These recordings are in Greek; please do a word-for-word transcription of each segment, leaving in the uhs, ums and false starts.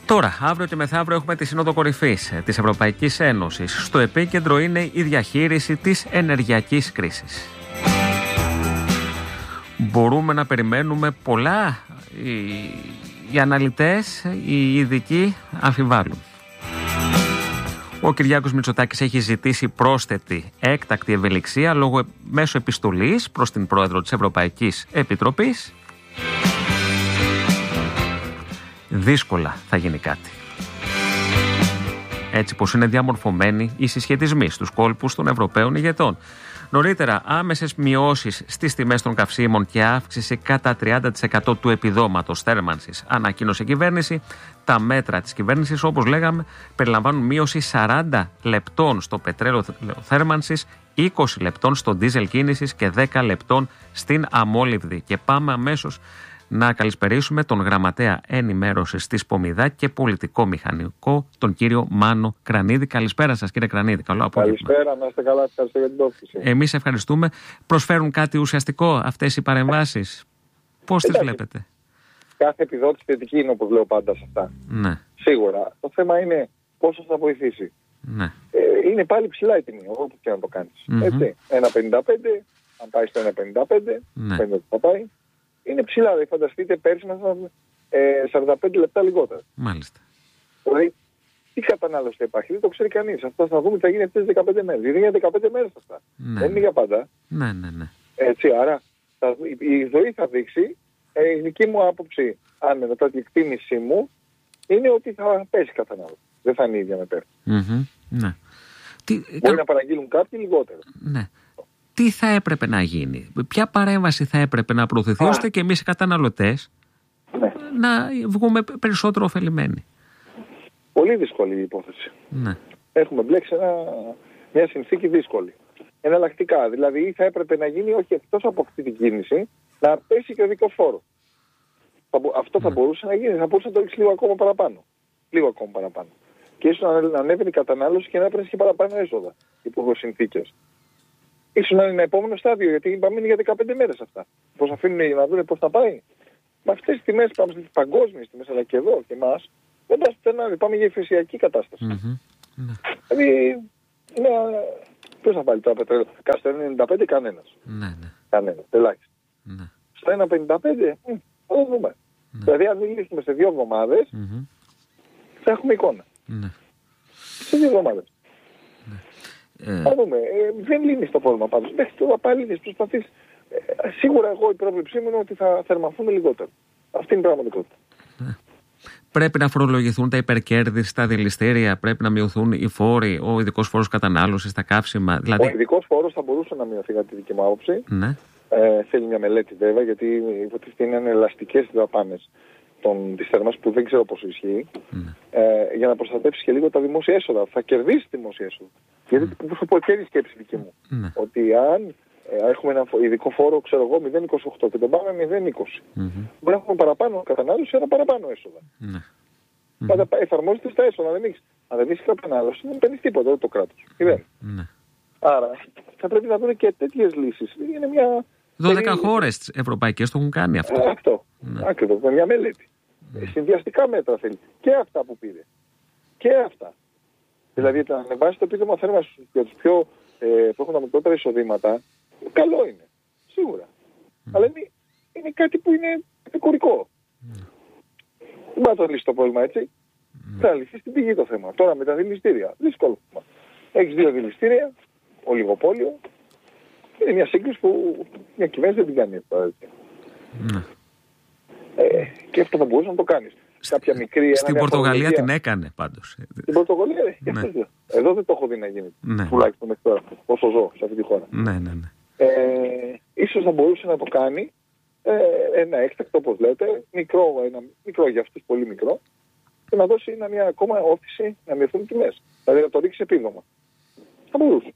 Τώρα, αύριο και μεθαύριο έχουμε τη Σύνοδο Κορυφής της Ευρωπαϊκής Ένωσης. Στο επίκεντρο είναι η διαχείριση της ενεργειακής κρίσης. Μπορούμε να περιμένουμε πολλά. Οι, οι αναλυτές, οι ειδικοί αμφιβάλλουν. Ο Κυριάκος Μητσοτάκης έχει ζητήσει πρόσθετη έκτακτη ευελιξία λόγω μέσω επιστολής προς την Πρόεδρο της Ευρωπαϊκής Επιτροπής. Δύσκολα θα γίνει κάτι. Έτσι πως είναι διαμορφωμένοι οι συσχετισμοί στους κόλπους των Ευρωπαίων ηγετών. Νωρίτερα, άμεσες μειώσεις στις τιμές των καυσίμων και αύξηση κατά τριάντα τοις εκατό του επιδόματος θέρμανσης ανακοίνωσε η κυβέρνηση. Τα μέτρα της κυβέρνησης, όπως λέγαμε, περιλαμβάνουν μείωση σαράντα λεπτών στο πετρέλαιο θέρμανσης, είκοσι λεπτών στο ντίζελ κίνησης και δέκα λεπτών στην αμόλυβδη. Και πάμε αμέσως να καλησπερίσουμε τον γραμματέα ενημέρωσης της Πομιδά και πολιτικό μηχανικό, τον κύριο Μάνο Κρανίδη. Καλησπέρα σας, κύριε Κρανίδη. Καλό απόγευμα. Καλησπέρα, να είστε καλά. Ευχαριστώ για την πρόσκληση. Εμείς ευχαριστούμε. Προσφέρουν κάτι ουσιαστικό αυτές οι παρεμβάσεις? Πώς τις βλέπετε? Κάθε επιδότηση θετική είναι, όπως λέω πάντα σε αυτά. Ναι. Σίγουρα. Το θέμα είναι πόσο θα βοηθήσει. Ναι. Ε, είναι πάλι ψηλά η τιμή, όπου και να το κάνεις. Mm-hmm. Έτσι. ένα πενήντα πέντε, αν πάει στο ένα πενήντα πέντε, ναι. πέντε θα πάει. Είναι ψηλά, δηλαδή φανταστείτε πέρσι να ήταν ε, σαράντα πέντε λεπτά λιγότερα. Μάλιστα. Δηλαδή, τι κατανάλωση θα υπάρχει, δεν το ξέρει κανείς. Αυτό θα δούμε τι θα γίνει αυτές τις δεκαπέντε μέρες. Δηλαδή είναι για δεκαπέντε μέρες αυτά. Ναι. Δεν είναι για πάντα. Ναι, ναι, ναι. Έτσι, άρα θα, η ζωή θα δείξει. Ε, η δική μου άποψη, αν μετά την εκτίμησή μου, είναι ότι θα πέσει η κατανάλωση. Δεν θα είναι η ίδια με πέρσι. Mm-hmm. Ναι. Τι... Μπορεί να παραγγείλουν κάποιοι λιγότερο. Ναι. Τι θα έπρεπε να γίνει, ποια παρέμβαση θα έπρεπε να προωθηθεί, ώστε και εμείς οι καταναλωτές ναι. να βγούμε περισσότερο ωφελημένοι? Πολύ δύσκολη η υπόθεση. Ναι. Έχουμε μπλέξει ένα, μια συνθήκη δύσκολη. Εναλλακτικά, δηλαδή θα έπρεπε να γίνει, όχι εκτός από αυτή την κίνηση, να πέσει και ο δικός φόρος. Αυτό θα ναι. μπορούσε να γίνει, θα μπορούσε να το ρίξει λίγο ακόμα παραπάνω. Λίγο ακόμα παραπάνω. Και ίσως να ανέβαινε η κατανάλωση και να έπαιρνε και παραπάνω έσοδα υπό συνθήκες. Ίσως να είναι ένα επόμενο στάδιο, γιατί είπαμε είναι για δεκαπέντε μέρες αυτά. Πώς αφήνουν να δουν πώς θα πάει. Με αυτές τις τιμές, πάμε στις παγκόσμιες τιμές, αλλά και εδώ και εμάς, δεν πας πουθενά, πάμε για υφεσιακή κατάσταση. Mm-hmm. Δηλαδή, είναι, ποιος θα βάλει το πετρέλαιο, κάτω ένα ενενήντα πέντε κανένας. Ναι, ναι. Κανένας, ελάχιστα. Ναι. Στο ένα πενήντα πέντε, μ, θα το δούμε. Ναι. Δηλαδή, αν μιλήσουμε σε δύο εβδομάδες, mm-hmm. θα έχουμε εικόνα. Ναι. Σε δύο εβδομάδες. Ε... Θα δούμε. Ε, δεν λύνει το πρόβλημα πάντως. Μέχρι τώρα πάλι προσπαθείς. Ε, σίγουρα εγώ η πρόβλεψή μου είναι ότι θα θερμαθούν λιγότερο. Αυτή είναι η πραγματικότητα. Ε. Πρέπει να φορολογηθούν τα υπερκέρδη στα δηληστήρια, πρέπει να μειωθούν οι φόροι, ο ειδικός φόρος κατανάλωσης, τα καύσιμα. Δηλαδή... Ο ειδικός φόρος θα μπορούσε να μειωθεί, κατά τη δική μου άποψη. Ναι. Ε, θέλει μια μελέτη βέβαια, γιατί υποτίθεται είναι ελαστικές δαπάνες της θερμάς που δεν ξέρω πόσο ισχύει, mm. ε, για να προστατεύσει και λίγο τα δημόσια έσοδα. Θα κερδίσει δημόσια έσοδα. Mm. Γιατί σου πω και η σκέψη δική μου. Mm. Ότι αν ε, έχουμε ένα ειδικό φόρο, ξέρω εγώ, μηδέν κόμμα είκοσι οκτώ και τον πάμε μηδέν κόμμα είκοσι, mm-hmm. μπορεί να έχουμε παραπάνω κατανάλωση, ένα παραπάνω έσοδα. Mm. Πάντα εφαρμόζεται στα έσοδα. Αν δεν έχεις κατανάλωση, δεν παίρνεις τίποτα εδώ το κράτος. Mm. Άρα θα πρέπει να δούμε και τέτοιες λύσεις. Είναι μια. δώδεκα είναι... χώρες ευρωπαϊκές το έχουν κάνει αυτό. Ε, αυτό. Ναι. Ακριβώς, με μια μελέτη. Mm. Συνδυαστικά μέτρα θέλει. Και αυτά που πήρε. Και αυτά. Mm. Δηλαδή, να ανεβάσει το επίδομα θέρμανσης για τους πιο, ε, που έχουν τα μικρότερα εισοδήματα, καλό είναι. Σίγουρα. Mm. Αλλά είναι, είναι κάτι που είναι επικουρικό. Mm. Δεν μπορεί να το λύσει το πρόβλημα έτσι. Mm. Θα λυθεί στην πηγή το θέμα. Τώρα με τα δηληστήρια. Δύσκολο. Έχεις δύο δηληστήρια, ολιγοπόλιο. Είναι μια σύγκριση που μια κυβέρνηση δεν την κάνει. Mm. Ε, και αυτό θα μπορούσε να το κάνεις. Κάποια μικρή, στην Πορτογαλία την έκανε πάντως. Στην Πορτογαλία, ναι. Εδώ δεν το έχω δει να γίνει. Ναι. Τουλάχιστον μέχρι τώρα, όσο ζω σε αυτή τη χώρα. Ναι, ναι, ναι. Ε, ίσως θα μπορούσε να το κάνει ε, ένα έκτακτο, όπως λέτε, μικρό, ένα, μικρό για αυτούς, πολύ μικρό, και να δώσει ένα, μια ακόμα όθηση να μειωθούν τιμές. Δηλαδή να το ρίξει επίδομα. Θα μπορούσε.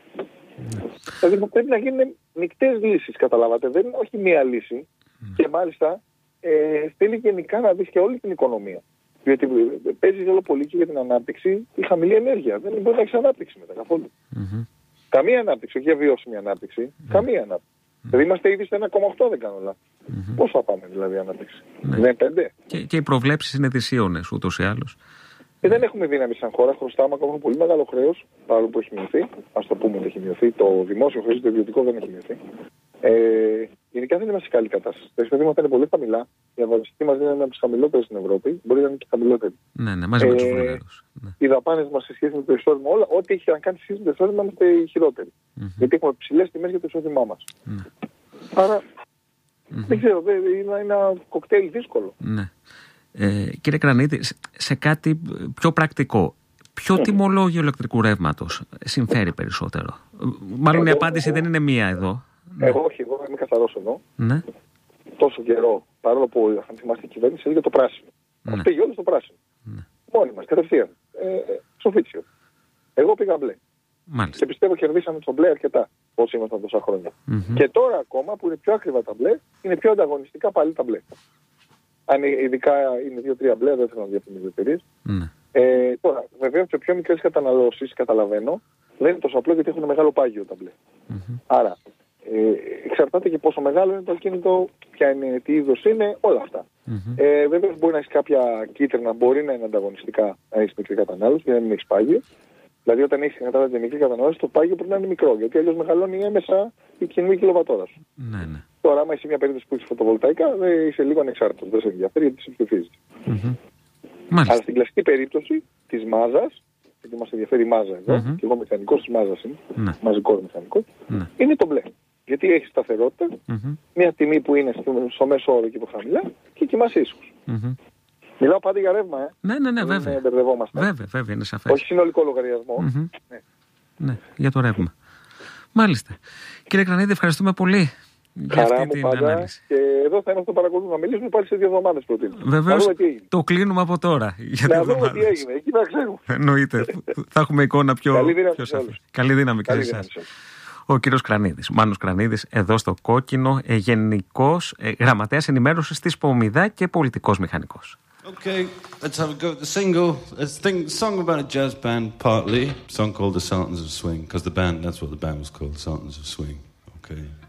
Mm. Δηλαδή πρέπει να γίνουν μεικτές λύσεις, καταλάβατε. Δεν είναι όχι μία λύση. Mm. Και μάλιστα ε, θέλει γενικά να δεις και όλη την οικονομία. Γιατί παίζει όλο πολύ και για την ανάπτυξη η χαμηλή ενέργεια. Δεν μπορεί να έχεις ανάπτυξη μετά καθόλου. Mm-hmm. Καμία ανάπτυξη, όχι για βιώσιμη ανάπτυξη. Mm. Καμία ανάπτυξη. Δηλαδή είμαστε ήδη στο ένα κόμμα οκτώ, δεν κάνω λάθος. Mm-hmm. Πώς θα πάμε δηλαδή ανάπτυξη? Ναι. Δεν είναι πέντε. Και, και οι προβλέψεις είναι δυσίωνες ούτως ή άλλως. Και δεν έχουμε δύναμη σαν χώρα. Χρωστάμε ακόμα πολύ μεγάλο χρέος, παρόλο που έχει μειωθεί. Ας το πούμε ότι έχει μειωθεί. Το δημόσιο χρέος, το ιδιωτικό δεν έχει μειωθεί. Ε, γενικά δεν είμαστε σε καλή κατάσταση. Τα εισοδήματα είναι πολύ χαμηλά. Η avancity μας είναι ένα από τις χαμηλότερες στην Ευρώπη. Μπορεί να είναι και χαμηλότερη. Ναι, ναι, μαζί με τους Βουλγάρους. Ναι. Οι δαπάνες μας σε σχέση με το εισόδημα, όλα, ό,τι έχει να κάνει σε σχέση με το εισόδημα, είμαστε οι χειρότεροι. Mm-hmm. Γιατί έχουμε ψηλές τιμές για το εισόδημά μας. Mm. Άρα, mm-hmm. δεν ξέρω, είναι ένα κοκτέιλ δύσκολο. Ναι. Ε, κύριε Κρανίδη, σε κάτι πιο πρακτικό, ποιο mm. τιμολόγιο ηλεκτρικού ρεύματος συμφέρει περισσότερο? Μάλλον εγώ, η απάντηση εγώ, δεν είναι μία εδώ. Εγώ όχι, εγώ είμαι καθαρός εδώ. Ναι. Τόσο καιρό, παρόλο που αν θυμάστε η κυβέρνηση έλεγε το πράσινο. Ναι. Αυτό πήγε όλο στο πράσινο. Ναι. Μόνοι μας, κατευθείαν. Ε, Σοφίτσιο. Εγώ πήγα μπλε. Μάλιστα. Και πιστεύω κερδίσαμε το μπλε αρκετά όσοι ήμασταν τόσα χρόνια. Mm-hmm. Και τώρα ακόμα που είναι πιο ακριβά τα μπλε, είναι πιο ανταγωνιστικά πάλι τα μπλε. Αν ειδικά είναι δύο τρία μπλε, δεν θέλω να διαφημίζω εταιρείες. Mm. Ε, τώρα, βεβαίως σε πιο μικρές καταναλώσεις, καταλαβαίνω, δεν είναι τόσο απλό γιατί έχουν μεγάλο πάγιο τα μπλε. Mm-hmm. Άρα, ε, εξαρτάται και πόσο μεγάλο είναι το ακίνητο, ποια είναι, τι είδος είναι, όλα αυτά. Mm-hmm. Ε, βεβαίως μπορεί να έχει κάποια κίτρινα, μπορεί να είναι ανταγωνιστικά να έχει μικρή κατανάλωση, για να μην έχει πάγιο. Δηλαδή, όταν έχει κατανάλωση μικρή κατανάλωση, το πάγιο πρέπει να είναι μικρό, γιατί αλλιώς μεγαλώνει έμεσα η κοινή κιλοβατόρα σου. Ναι, ναι. Τώρα, άμα είσαι μια περίπτωση που έχει φωτοβολταϊκά, είσαι λίγο ανεξάρτητος. Δεν σε ενδιαφέρει γιατί σε ψηφίζει. Mm-hmm. Αλλά στην κλασική περίπτωση τη μάζα, γιατί μας ενδιαφέρει η μάζα εδώ, mm-hmm. και εγώ μηχανικός της μάζας είμαι, mm-hmm. μαζικός μηχανικός, mm-hmm. είναι το μπλε. Γιατί έχει σταθερότητα, mm-hmm. μια τιμή που είναι στο, στο μέσο όρο και πιο χαμηλά και κοιμάσαι ήσυχος. Mm-hmm. Μιλάω πάντα για ρεύμα, ε. Ναι, ναι, ναι, βέβαια. Δεν μπερδευόμαστε. Βέβαια, βέβαια, είναι σαφές. Όχι συνολικό λογαριασμό. Mm-hmm. Ναι. Ναι, για το ρεύμα. Μάλιστα. Κύριε Κρανίδη, ευχαριστούμε πολύ για Χαρά αυτή μου την πάντα. ανάλυση. Και εδώ θα είμαστε παρακολουθούμε να μιλήσουμε πάλι σε δύο εβδομάδες προτείνω. Βεβαίως, το κλείνουμε από τώρα. Για να δούμε τι έγινε. Εκεί να ξέρουμε. Εννοείται. Θα έχουμε εικόνα πιο, Καλή δύναμη πιο σαφή. Καλή δύναμη και σε εσάς. Ο κύριος Κρανίδης, Μάνος Κρανίδης, εδώ στο Κόκκινο, ε, γενικός ε, γραμματέας ενημέρωσης της ΠΟΜΙΔΑ και πολιτικός μηχανικός. Okay, let's have a go at the single. Let's think a song about a jazz band, partly. A song called The Sultans of Swing, because the band, that's what the band was called, The Sultans of Swing. Okay.